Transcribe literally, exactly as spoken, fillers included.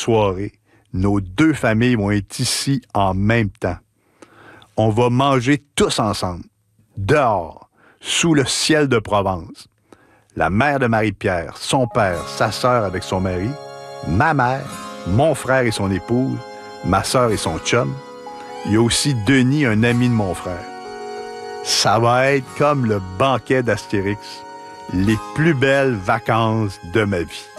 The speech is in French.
soirée, nos deux familles vont être ici en même temps. On va manger tous ensemble, dehors, sous le ciel de Provence. La mère de Marie-Pierre, son père, sa sœur avec son mari, ma mère, mon frère et son épouse, ma sœur et son chum. Il y a aussi Denis, un ami de mon frère. Ça va être comme le banquet d'Astérix, les plus belles vacances de ma vie.